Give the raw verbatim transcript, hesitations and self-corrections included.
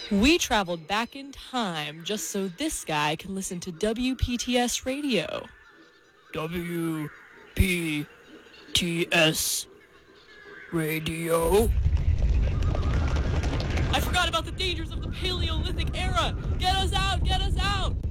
We traveled back in time just so this guy can listen to W P T S radio. W P T S radio? I forgot about the dangers of the Paleolithic era! Get us out! Get us out!